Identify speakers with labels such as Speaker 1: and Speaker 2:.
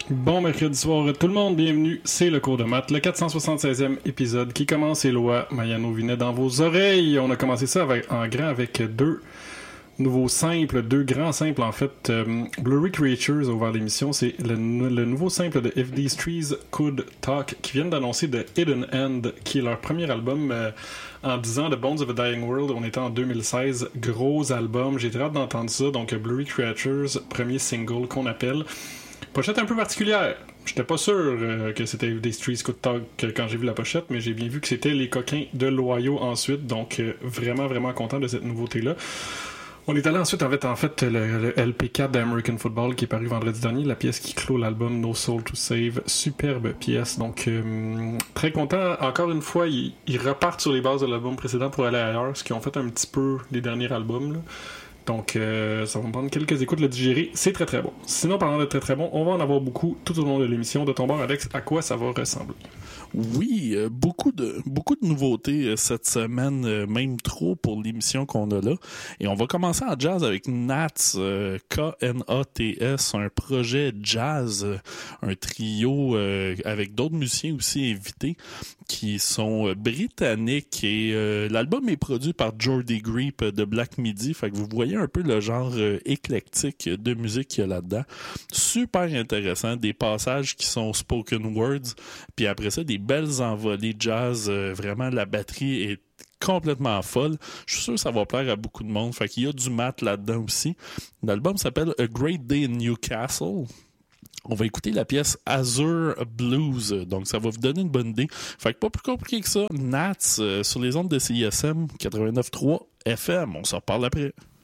Speaker 1: Bon mercredi soir tout le monde, bienvenue, c'est le cours de maths, le 476e épisode qui commence Éloi Mayano Vinet dans vos oreilles. On a commencé ça en grand avec deux nouveaux simples, deux grands simples en fait. Blurry Creatures a ouvert l'émission, c'est le nouveau simple de If These Trees Could Talk qui viennent d'annoncer The Hidden End, qui est leur premier album en 10 ans de Bones of a Dying World. On était en 2016, gros album, j'ai très hâte d'entendre ça. Donc Blurry Creatures, premier single qu'on appelle. Pochette un peu particulière. J'étais pas sûr que c'était des Streets Could Talk quand j'ai vu la pochette, mais j'ai bien vu que c'était les coquins de l'Ohio ensuite, donc vraiment content de cette nouveauté-là. On est allé ensuite en fait le LP4 d'American Football qui est paru vendredi dernier, la pièce qui clôt l'album No Soul to Save, superbe pièce, donc très content. Encore une fois, ils repartent sur les bases de l'album précédent pour aller ailleurs, ce qu'ils ont fait un petit peu les derniers albums, là. Donc, ça va me prendre quelques écoutes le digérer. C'est très bon. Sinon, parlant de très bon, on va en avoir beaucoup tout au long de l'émission. De ton bord, Alex, à quoi ça va ressembler?
Speaker 2: Oui, beaucoup de nouveautés cette semaine, même trop pour l'émission qu'on a là. Et on va commencer en jazz avec Nats, K-N-A-T-S, un projet jazz, un trio avec d'autres musiciens aussi invités qui sont britanniques. Et l'album est produit par Jordy Greep de Black Midi. Fait que vous voyez un peu le genre éclectique de musique qu'il y a là-dedans. Super intéressant, des passages qui sont spoken words, puis après ça, des belles envolées jazz. Vraiment, la batterie est complètement folle. Je suis sûr que ça va plaire à beaucoup de monde. Fait qu'il y a du math là-dedans aussi. L'album s'appelle A Great Day in Newcastle. On va écouter la pièce Azure Blues, donc ça va vous donner une bonne idée. Fait que pas plus compliqué que ça. Nats sur les ondes de CISM 89.3 FM. On s'en reparle après.